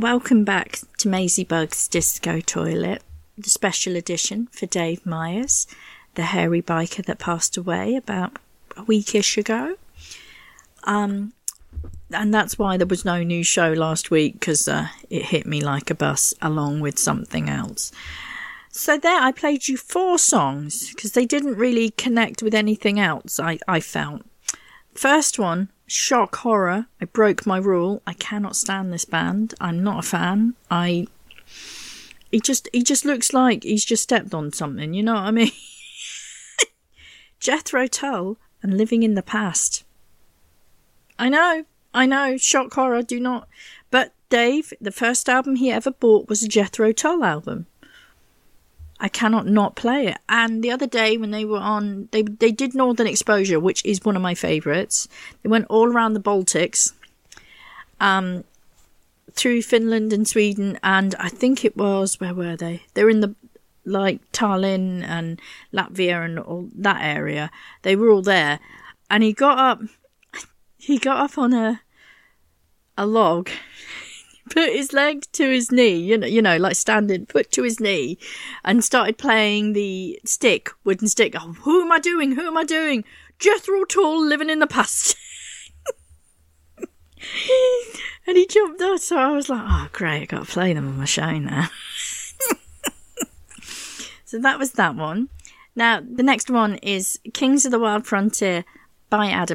Welcome back to Maisie Bug's Disco Toilet, the special edition for Dave Myers, the hairy biker that passed away about a weekish ago. And that's why there was no new show last week, because it hit me like a bus along with something else. So there, I played you 4 songs because they didn't really connect with anything else, I felt. First one, Shock Horror, I Broke My Rule. I cannot stand this band. I'm not a fan. He just looks like he's just stepped on something, you know what I mean? Jethro Tull and Living in the Past. I know, Shock Horror, do not. But Dave, the first album he ever bought was a Jethro Tull album. I cannot not play it. And the other day when they were on, they did Northern Exposure, which is one of my favourites. They went all around the Baltics, through Finland and Sweden, and I think it was, where were they? They were in the, like, Tallinn and Latvia and all that area. They were all there. And he got up on a log, put his leg to his knee, you know, like standing, put to his knee, and started playing the wooden stick. Oh, who am I doing? Jethro Tull, Living in the Past. And he jumped up, so I was like, oh, great, I've got to play them on my show now. So that was that one. Now, the next one is Kings of the Wild Frontier by Adam